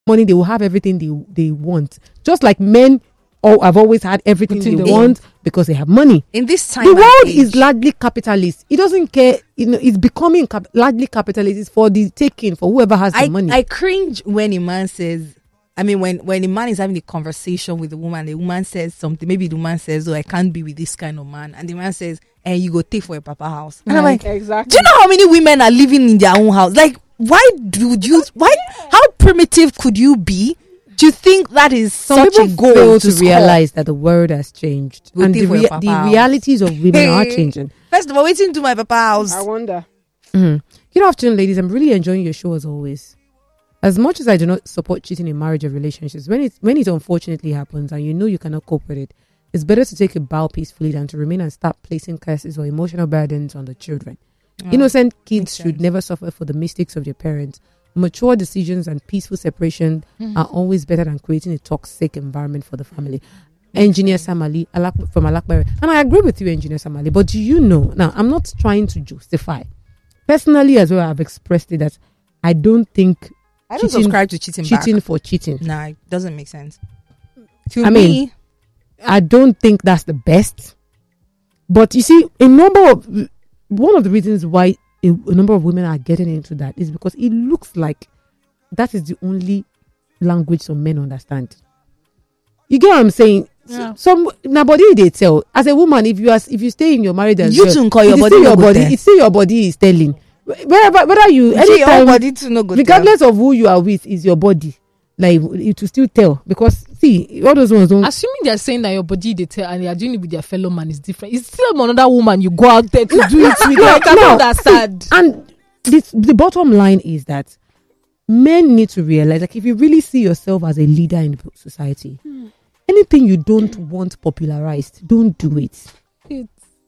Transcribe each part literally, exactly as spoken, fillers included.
money, they will have everything they they want. Just like men, or have always had everything Putting they the want because they have money. In this time, The and world age, is largely capitalist. It doesn't care. You know, it's becoming cap- largely capitalist. It's for the taking, for whoever has I, the money. I cringe when a man says, I mean, when, when a man is having a conversation with a woman, the woman says something, maybe the woman says, oh, I can't be with this kind of man. And the man says, and you go take for your papa house. And I'm like, Exactly. do you know how many women are living in their own house? Like, why do you, why, how primitive could you be to think that is Some such a people goal fail to, to score? realize that the world has changed, Go and take the, for your rea- papa the house. realities of women are changing. First of all, waiting to my papa house. I wonder. Mhm. Good afternoon, ladies. I'm really enjoying your show as always. As much as I do not support cheating in marriage or relationships, when it when it unfortunately happens and you know you cannot cope with it, it's better to take a bow peacefully than to remain and start placing curses or emotional burdens on the children. Oh, Innocent makes kids should sense. never suffer for the mistakes of their parents. Mature decisions and peaceful separation are always better than creating a toxic environment for the family. Engineer Samali Alak- from Alakbare. And I agree with you, Engineer Samali, but do you know, now I'm not trying to justify. Personally as well, I've expressed it that I don't think I don't cheating- subscribe to cheating, cheating back. for cheating. Nah, it doesn't make sense. To I me, mean, I don't think that's the best. But you see, a number of one of the reasons why a, a number of women are getting into that is because it looks like that is the only language some men understand. You get what I'm saying? Yeah. So, some nobody they tell as a woman, if you are if you stay in your marriage as You well, too call your it is body still no your go body. there. It's still your body is telling. Wherever whether you anytime, anytime, body to no go regardless of who you are with, is your body. Like it will still tell because see all those ones don't. Assuming they're saying that your body they tell and they are doing it with their fellow man is different. It's still another woman you go out there to do it with. Like, I don't understand. And this, the bottom line is that men need to realize, like, if you really see yourself as a leader in society, anything you don't want popularized, don't do it. It's,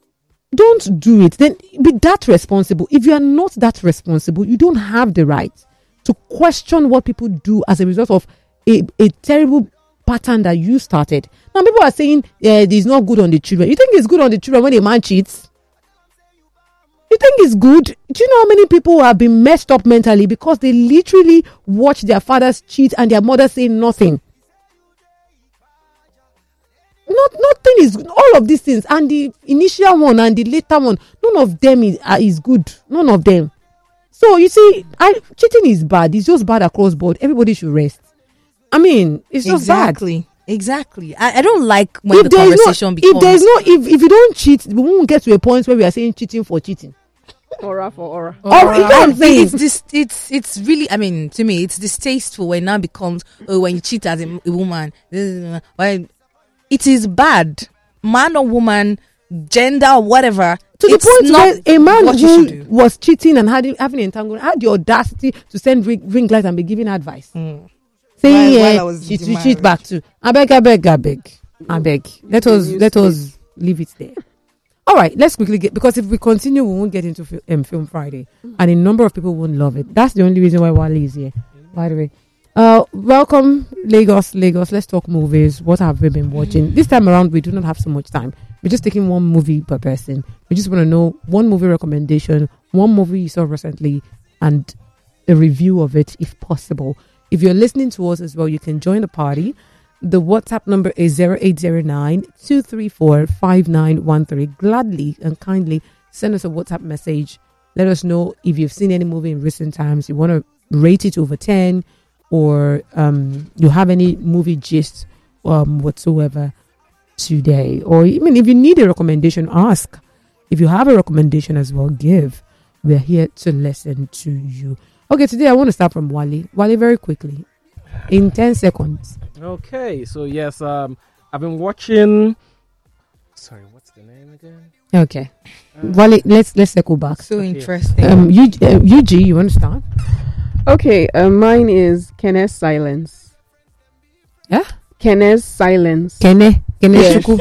Don't do it. Then be that responsible. If you are not that responsible, you don't have the right to question what people do as a result of a, a terrible pattern that you started. Now, people are saying uh, it's not good on the children. You think it's good on the children when a man cheats? You think it's good? Do you know how many people have been messed up mentally because they literally watch their fathers cheat and their mother say nothing? Not nothing is all of these things, and the initial one and the later one, none of them is uh, is good. None of them. So you see, I, cheating is bad. It's just bad across board. Everybody should rest. I mean, it's just bad. exactly, exactly. I, I don't like when If the there is conversation no, becomes. if there is no, if, if you don't cheat, we won't get to a point where we are saying cheating for cheating. aura for aura. Or you know what I'm saying? it's this, it's it's really. I mean, to me, it's distasteful when it now becomes oh, when you cheat as a, a woman. When it is bad, man or woman, gender or whatever. To the it's point not where a man what you who should do. was cheating and had having entanglement had the audacity to send ring, ring light and be giving advice, Mm. saying While- while eh, I was she in to marriage. cheat back too. I beg, I beg, I beg, I beg. Let us let us leave it there. All right, let's quickly get, because if we continue, we won't get into fil- um, Film Friday, and a number of people won't love it. That's the only reason why Wally is here. By the way, uh, welcome Lagos, Lagos. Let's talk movies. What have we been watching this time around? We do not have so much time. We're just taking one movie per person. We just want to know one movie recommendation, one movie you saw recently, and a review of it if possible. If you're listening to us as well, you can join the party. The WhatsApp number is zero eight zero nine, two three four, five nine one three. Gladly and kindly send us a WhatsApp message. Let us know if you've seen any movie in recent times. You want to rate it over ten, or um, you have any movie gist um, whatsoever today. Or even if you need a recommendation, ask. If you have a recommendation as well, give. We're here to listen to you. Okay, today I want to start from Wally. Wally, very quickly, in ten seconds. Okay, so yes, um, I've been watching. Sorry, what's the name again? Okay, Wally, let's let's circle back. So Okay. interesting. Um, U, uh, U G, you want to start? Okay, uh, mine is Kenneth Silence. Yeah? Kenneth Silence. Kene, Kene Yes. Chuku.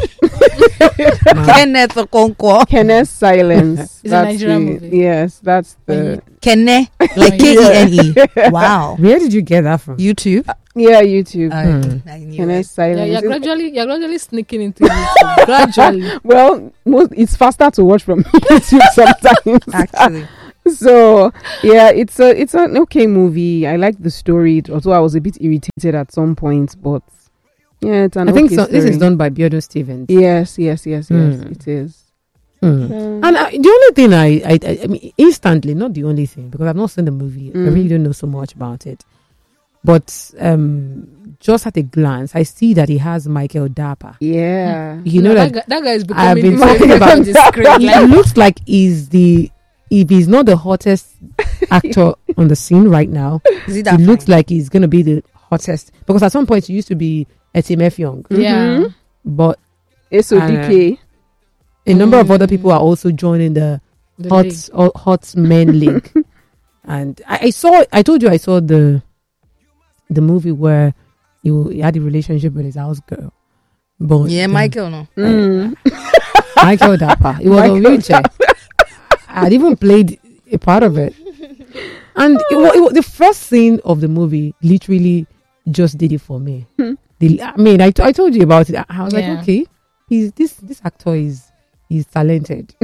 Kenneth Okonkwo. Kenneth Silence. It's a Nigerian the, movie. Yes, that's the Kenne, like K E N E. Wow. Where did you get that from? YouTube. yeah YouTube. I, Hmm. I knew Kenneth it. Silence. Yeah, you're It's- gradually, you're gradually sneaking into it. gradually. well, most, it's faster to watch from YouTube sometimes. Actually, So yeah, it's a it's an okay movie. I like the story, although I was a bit irritated at some points, but yeah, it's an I think okay so. This is story. done by Biodo Stevens. Yes, yes, yes, yes. Mm. It is. Mm. Um, And uh, the only thing I, I, I, I mean, instantly, not the only thing, because I've not seen the movie. I Mm. really don't know so much about it. But um, just at a glance, I see that he has Michael Dapper. yeah. You know that, that, guy, that guy is I've becoming been famous talking about on the screen. he Like, looks like he's the, if he's not the hottest actor on the scene right now, Is it he that looks fine? like he's going to be the hottest. Because at some point, he used to be Etim F. Young. yeah. Mhm. But S O D K. a number of other Mm. people are also joining the The hot league. hot, hot men league. And I, I saw I told you I saw the the movie where he, he had a relationship with his house girl. But Yeah, um, Michael, no. Mm. Michael Dapper. He was on Michael wheelchair. I'd even played a part of it. And it was, it was the first scene of the movie literally just did it for me. Hmm. The, I mean, I, t- I told you about it. I was Yeah. like, okay, he's this this actor is he's talented.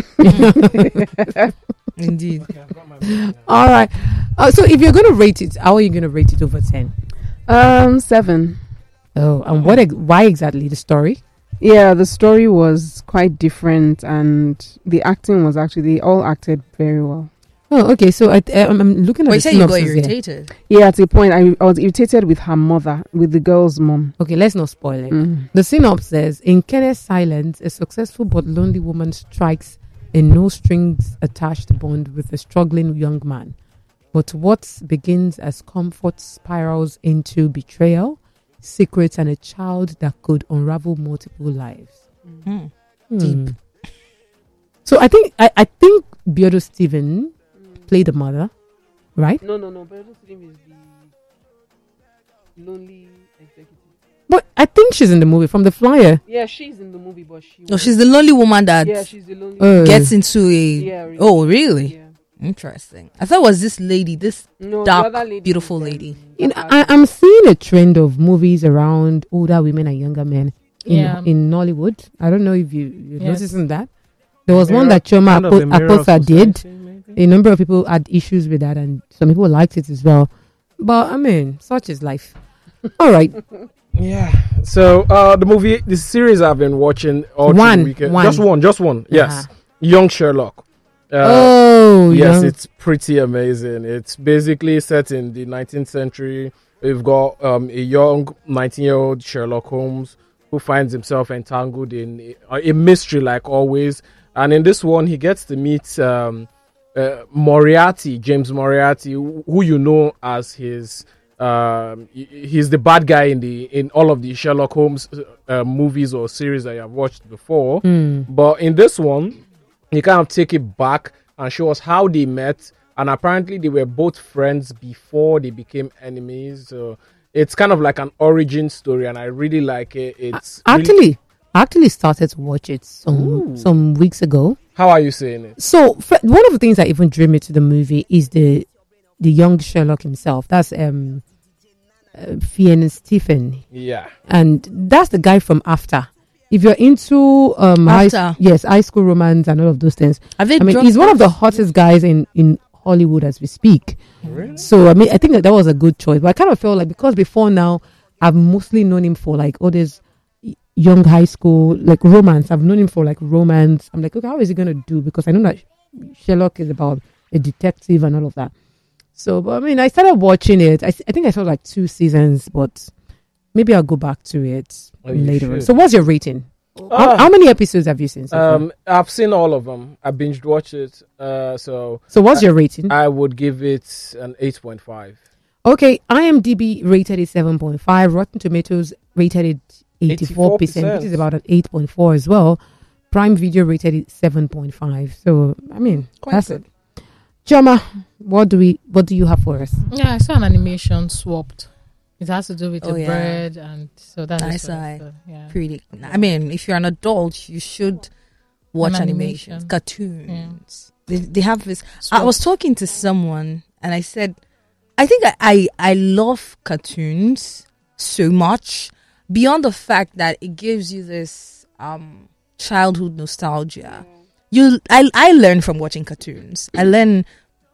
Indeed. Okay, I've got my movie now. All right. Uh, so if you're going to rate it, how are you going to rate it over ten? Um, seven. Oh, and what? Ex- why exactly the story? Yeah, the story was quite different, and the acting was actually they all acted very well. Oh, okay. So I, um, I'm looking at Well, you the said you got synopsis here. irritated. Yeah, at a point I, I was irritated with her mother, with the girl's mom. Okay, let's not spoil it. Mm. The synopsis says, in Kenneth's silence, a successful but lonely woman strikes a no-strings-attached bond with a struggling young man. But what begins as comfort spirals into betrayal, secrets, and a child that could unravel multiple lives. Hmm. Hmm. Deep. So I think I, I think Biodo Steven played the mother, right? No, no, no. But Stream is the lonely executive. But I think she's in the movie from the flyer. Yeah, she's in the movie, but she. Oh, she's the lonely woman that Yeah, she's the lonely. Uh, gets into a. yeah. Really. Oh, really? Yeah. Interesting. I thought it was this lady, this No, dark, the other lady beautiful is, um, lady. You know, that I, actress. I'm seeing a trend of movies around older women and younger men in Yeah. in Nollywood. I don't know if you you're Yes. noticing that. There was one Mirror- that Choma kind of the Apo- Mirror of Aposa did. Society, maybe? A number of people had issues with that, and some people liked it as well. But I mean, such is life. All right, Yeah. So uh, the movie, the series I've been watching all through One, the weekend. one. Just one, just one. Yes. Uh-huh. Young Sherlock. Uh, oh, yes, young- it's pretty amazing. It's basically set in the nineteenth century. We've got um, a young nineteen-year-old Sherlock Holmes who finds himself entangled in a, a mystery, like always. And in this one, he gets to meet um, uh, Moriarty, James Moriarty, who who you know as his. Um, he- he's the bad guy in the in all of the Sherlock Holmes uh, movies or series that you have watched before. Hmm. But in this one, you kind of take it back and show us how they met. And apparently, they were both friends before they became enemies. So it's kind of like an origin story, and I really like it. It's really- actually, I actually started to watch it some Ooh. some weeks ago. how are you saying it? So fr- one of the things that even drew me to the movie is the the young Sherlock himself. That's um, uh, Fiennes Stephen, Yeah, and that's the guy from After. If you're into um, high, After. yes, high school romance and all of those things, Have they I mean, dropped he's one of the that? hottest guys in in Hollywood as we speak. really? So I mean, I think that that was a good choice. But I kind of felt like because before now, I've mostly known him for like all this y- young high school like romance. I've known him for like romance. I'm like, okay, how is he gonna do? Because I know that Sherlock is about a detective and all of that. So, but I mean, I started watching it. I, I think I saw like two seasons, but maybe I'll go back to it Oh, you later on. should. So, what's your rating? how, Ah. how many episodes have you seen so far? Um, I've seen all of them. I binged watched it. Uh, so So, what's your rating? I would give it an eight point five. Okay, IMDb rated it seven point five. Rotten Tomatoes rated it eighty-four percent, which is about an eight point four as well. Prime Video rated it seven point five. So, I mean, Quite that's good. it. Jama, what do we? What do you have for us? Yeah, I saw an animation swapped. It has to do with Oh, a yeah. bird, and so that's I just saw what I it. saw, yeah. Pretty. I mean, if you're an adult, you should watch An animations, animation. cartoons. They they have this. I Swapped. was talking to someone and I said, I think I, I I love cartoons so much beyond the fact that it gives you this um childhood nostalgia. You I I learn from watching cartoons. I learn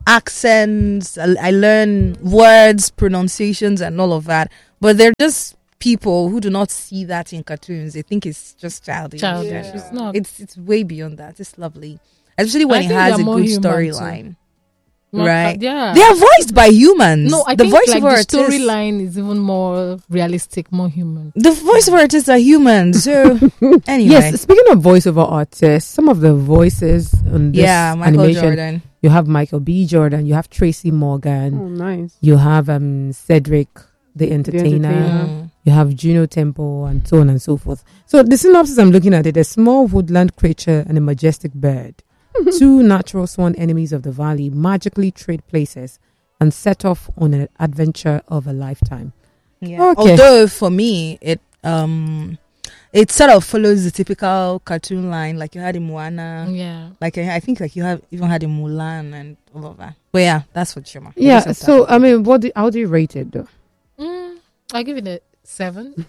accents. I, I learn words, pronunciations, and all of that. But they're just people who do not see that in cartoons. They think it's just childish. Childish. Yeah. It's not. It's it's way beyond that. It's lovely, especially when I it think has a they're more good human storyline. Not Right. ca- Yeah. They are voiced by humans. no, I the think like voiceover the artists, storyline is even more realistic, more human. the voiceover artists are humans. So anyway, Yes, speaking of voiceover artists, some of the voices on this yeah, Michael animation, Jordan. you have Michael B. Jordan, you have Tracy Morgan, Oh, nice. you have um Cedric the Entertainer, Entertainer. Mm. you have Juno Temple, and so on and so forth. So the synopsis I'm looking at it: a small woodland creature and a majestic bird, two natural sworn enemies of the valley, magically trade places and set off on an adventure of a lifetime. Yeah. Okay. Although for me, it um, it sort of follows the typical cartoon line, like you had in Moana, Yeah. like I I think like you have even had in Mulan and all of that. But yeah, that's what Shima. Yeah. So I mean, what? Do, how do you rate it though? Mm, I give it a seven.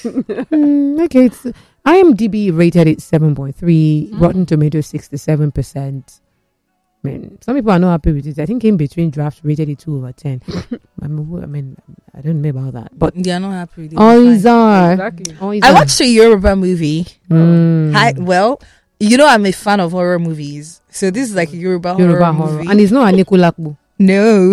Mm, okay, it's IMDb rated it seven point three, Mm. Rotten Tomatoes sixty-seven percent. I mean, some people are not happy with it. I think in between drafts rated it two over ten. I mean, who- I mean, I don't know about that, but They are not happy with it. eyes are. Exactly. Eyes I are. watched a Yoruba movie. Mm. Hi, well, you know I'm a fan of horror movies, so this is like a Yoruba, Yoruba horror, horror, movie. and it's not a Nikulakbu. no,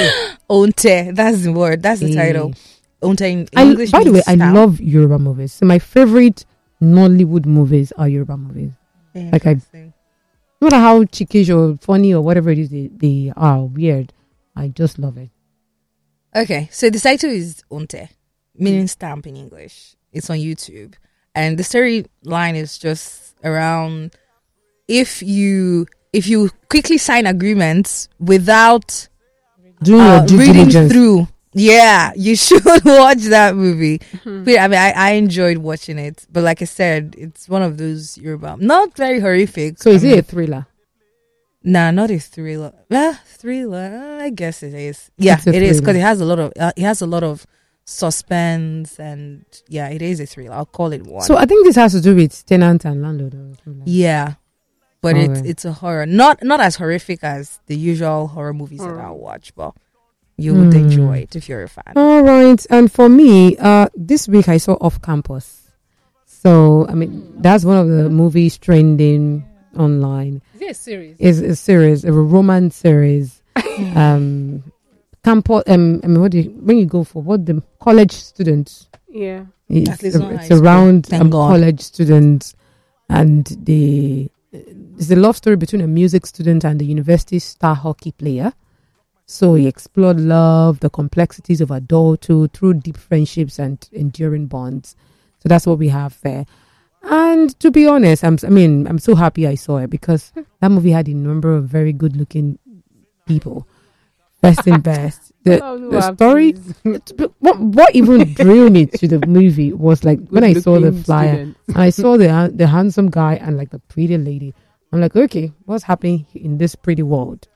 Onte. That's the word. That's the Eh. title. Onte in I, English. by the way, means I stout. love Yoruba movies. So my favorite Nollywood movies are Yoruba movies. like I- Interesting. No matter how chickish or funny or whatever it is they, they are weird, I just love it. Okay, so the title is Onte, meaning stamp in English. It's on YouTube, and the storyline is just around if you if you quickly sign agreements without Doing uh, your due reading diligence. through. Yeah, you should watch that movie. But, I mean, I, I enjoyed watching it, but like I said, it's one of those Yoruba, not very horrific. So is I it mean, a thriller? Nah, not a thriller. Uh, thriller, I guess it is. Yeah, It's a it is because thriller. it has a lot of uh, it has a lot of suspense, and yeah, it is a thriller. I'll call it one. So I think this has to do with tenant and landlord. Or something like that. yeah, but it's Alright. it's a horror, not not as horrific as the usual horror movies that I Alright. watch, but you would Hmm. enjoy it if you're a fan. All right. And for me, uh, this week I saw Off Campus. So, I mean, that's one of the movies trending online. Is it a series? It's a series, a romance series. um, campus, um, I mean, what do you, when you go for what the college students, Yeah. it's, At least not it's high school. around Thank um, God. college students, and the it's a love story between a music student and a university star hockey player. So he explored love, the complexities of adulthood through deep friendships and enduring bonds. So that's what we have there. And to be honest, I'm, I mean, I'm so happy I saw it because that movie had a number of very good-looking people. Best and best. The, Oh, the wow, story, please. what, what even drew me to the movie was like when I saw the Good-looking flyer students. and I saw the the handsome guy and like the pretty lady. I'm like, okay, what's happening in this pretty world?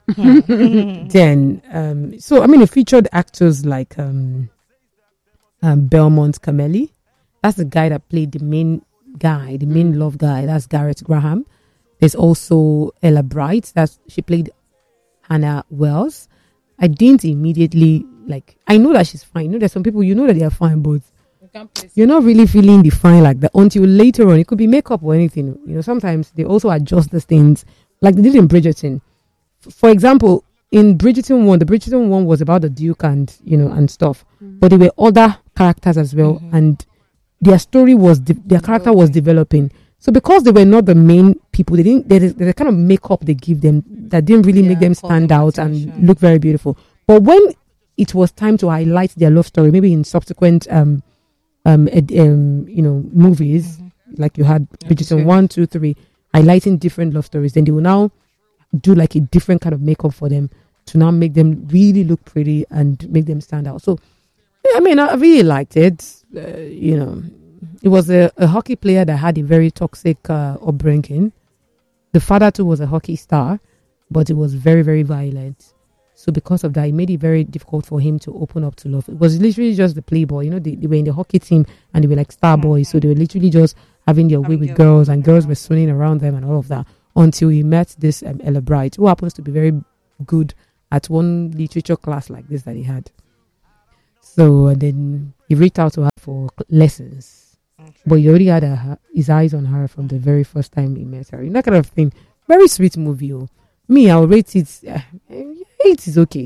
Then, um, so I mean, it featured actors like um, um, Belmont Cameli. That's the guy that played the main guy, the main love guy. That's Garrett Graham. There's also Ella Bright. That's she played Hannah Wells. I didn't immediately like. I know that she's fine. You know, there's some people you know that they are fine, but You can't place you're not really feeling the fine like that until later on. It could be makeup or anything. You know, sometimes they also adjust the things like they did in Bridgerton. F- For example, in Bridgerton one, the Bridgerton one was about the Duke and you know and stuff, but there were other characters as well, Mhm. and their story was de- their character was developing. So because they were not the main people, they didn't. There's the kind of makeup they give them that didn't really make Yeah, them call stand them out attention. and look very beautiful. But when it was time to highlight their love story, maybe in subsequent um um, ed, um you know movies like you had Bridgerton Okay. one, two, three, highlighting different love stories, then they will now do like a different kind of makeup for them to now make them really look pretty and make them stand out. So yeah, I mean, I really liked it. Uh, you know, it was a, a hockey player that had a very toxic uh, upbringing. The father too was a hockey star, but it was very, very violent. So because of that, it made it very difficult for him to open up to love. It was literally just the playboy. You know, they, they were in the hockey team and they were like star boys. So they were literally just having their way Having with their girls, way, and girls yeah. were swooning around them and all of that until he met this um, Ella Bright, who happens to be very good at one literature class like this that he had. So and then he reached out to her for c- lessons, but he already had a, his eyes on her from the very first time he met her. That kind of thing. Very sweet movie. Oh. Me, I'll rate it. Uh, eight is okay.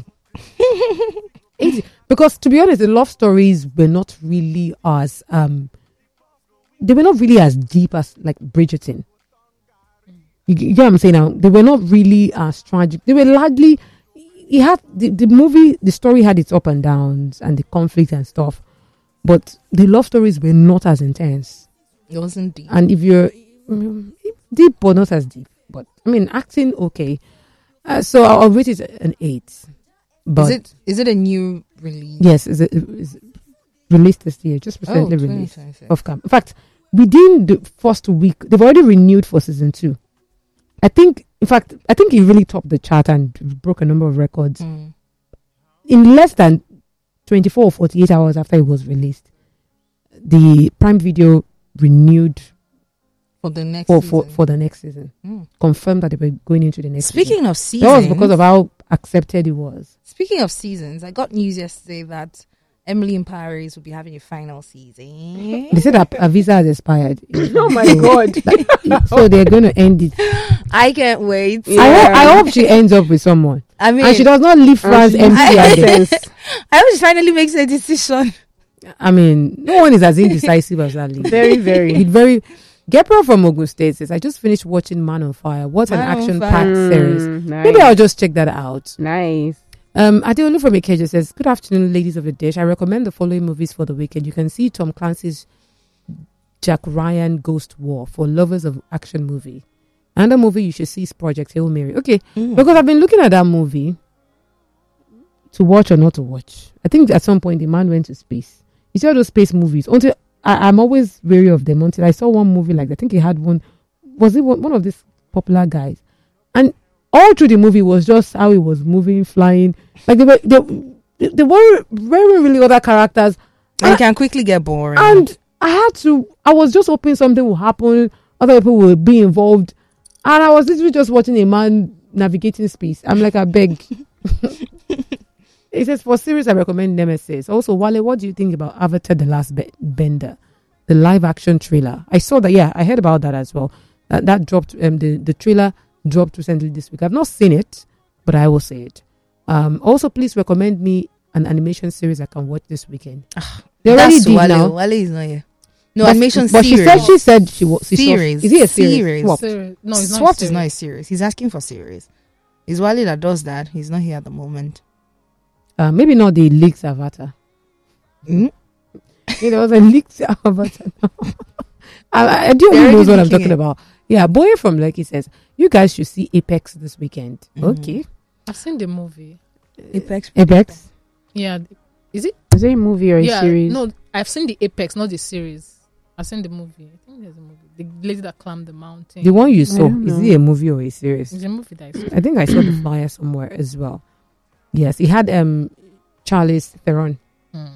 eight, because to be honest, the love stories were not really as um, they were not really as deep as like Bridgerton. You, you get what I'm saying now? They were not really as tragic. They were largely. He had the, the movie, the story had its up and downs and the conflict and stuff, but the love stories were not as intense. It wasn't deep. And if you're mm, deep, but not as deep. But I mean, acting okay. Uh, so I'll, I'll rate it an eight. But is it is it a new release? yes, is it is released this year? Just recently Oh, released. twenty twenty-six. Of camp. In fact, within the first week, they've already renewed for season two. I think, in fact, I think he really topped the chart and broke a number of records Mm. in less than twenty-four or forty-eight hours after it was released. The Prime Video renewed For the next for, season. for, for the next season. Mm. Confirmed that they were going into the next season. Speaking of That seasons, was because of how accepted it was. speaking of seasons, I got news yesterday that Emily in Paris will be having a final season. They said that a visa has expired. Oh my God. So they're going to end it. I can't wait. Yeah. I, hope, I hope she ends up with someone. I mean, And she does not leave France she empty makes handed. sense. I hope she finally makes a decision. I mean, no one is as indecisive as that lady. Very, very. It very. Gabriel from Ogun State says, I just finished watching Man on Fire. What an Man on action Fire. packed series. Mm, nice. Maybe I'll just check that out. Nice. Um, Adeolu from Ikeja says, good afternoon, ladies of the dish. I recommend the following movies for the weekend. You can see Tom Clancy's Jack Ryan Ghost War for lovers of action movie. Another movie you should see is Project Hail Mary. Okay, Mm. because I've been looking at that movie to watch or not to watch. I think at some point the man went to space. You see all those space movies. Until I, I'm always wary of them until I saw one movie like that. I think he had one. Was it one, one of these popular guys? And all through the movie was just how he was moving, flying. Like they were, they, they were very really other characters. And it can quickly get boring. And I had to. I was just hoping something would happen. Other people would be involved. And I was literally just watching a man navigating space. I'm like, I beg. It says, for series, I recommend Nemesis. Also, Wale, what do you think about Avatar The Last Be- Bender? The live action trailer. I saw that, yeah, I heard about that as well. That, that dropped, um, the, the trailer dropped recently this week. I've not seen it, but I will see it. Um, also, please recommend me an animation series I can watch this weekend. They already That's did Wale. now. Wale is not here. No, But- animation but series. she said she said she was Series. Is it a series? Series. Swap. Ser- no, it's not. Swat is series. not a series. He's asking for series. It's Wale that does that. He's not here at the moment. Uh, maybe not the leaked avatar. Mm? It was a leaked avatar. I, I do They're know already what I'm leaking talking it. about. Yeah, Boy from Lekki says, you guys should see Apex this weekend. Mhm. Okay. I've seen the movie. Apex. Apex? Yeah. Is it? Is it a movie or a yeah. series? No, I've seen the Apex, not the series. I've seen the movie. I think there's a movie. The lady that climbed the mountain. The one you saw, don't is know. it a movie or a series? It's a movie that I saw. I think I saw the flyer somewhere as well. Yes, it had um Charlize Theron. Hmm.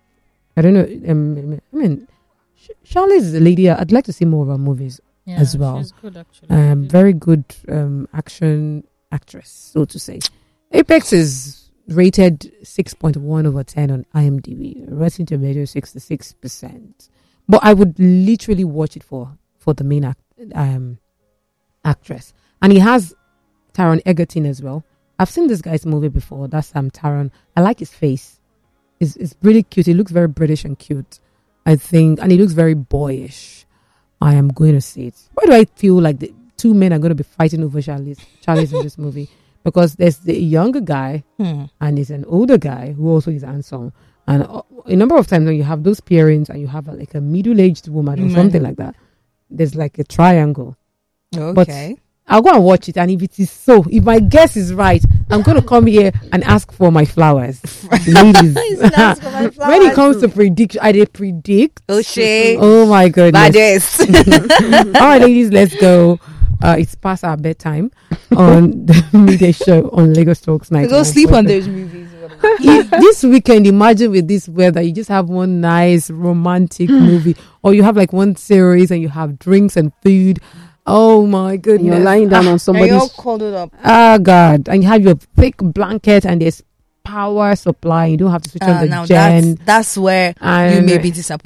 I don't know. Um, I mean, Sh- Charlize is a lady. I'd like to see more of her movies. Yeah, As well. She's good actually. Um, very good um, action actress, so to say. Apex is rated six point one over ten on IMDb. Rotten Tomatoes sixty-six percent. But I would literally watch it for, for the main act, um, actress. And he has Taron Egerton as well. I've seen this guy's movie before. That's um, Taron. I like his face. It's, it's really cute. He looks very British and cute, I think. And he looks very boyish. I am going to see it. Why do I feel like the two men are going to be fighting over Charlize, Charlize in this movie? Because there's the younger guy Hmm. and there's an older guy who also is handsome. And uh, a number of times when you have those pairings and you have a, like a middle-aged woman or Mhm. something like that, there's like a triangle. Okay. I'll go and watch it, and if it is so, if my guess is right, I'm going to come here and ask for my flowers. Ladies. He's gonna ask for my When it flowers. comes to prediction, I did predict. Oh shit. Oh my goodness. Badges. All right, ladies, let's go. Uh, it's past our bedtime on the midday show on Lagos Talks Night. Go sleep on those movies. If this weekend, imagine with this weather, you just have one nice romantic movie, or you have like one series and you have drinks and food. Oh my And goodness. you're lying down on And somebody's. you're cuddled up. Oh God. And you have your thick blanket and there's power supply. You don't have to switch Uh, on the now gen. that's that's where you And may be disappointed.